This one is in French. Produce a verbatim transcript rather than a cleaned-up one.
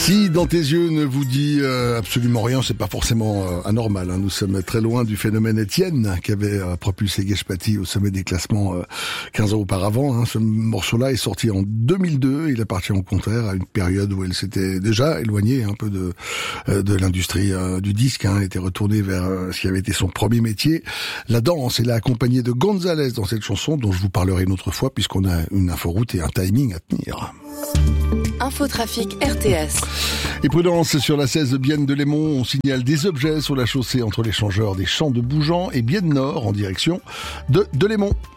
Si dans tes yeux ne vous dit euh, absolument rien, c'est pas forcément euh, anormal. Hein. Nous sommes très loin du phénomène Étienne qui avait euh, propulsé Geshpati au sommet des classements euh, quinze ans auparavant. Hein. Ce morceau-là est sorti en deux mille deux. Il appartient au contraire à une période où elle s'était déjà éloignée un peu de euh, de l'industrie euh, du disque. Hein. Elle était retournée vers euh, ce qui avait été son premier métier, la danse. Elle est accompagnée de Gonzalez dans cette chanson dont je vous parlerai une autre fois puisqu'on a une inforoute et un timing à tenir. Infotrafic R T S. Et prudence sur la seize Bienne de Lémont, on signale des objets sur la chaussée entre l'échangeur des Champs de Bougeant et Bienne Nord en direction de Delémont.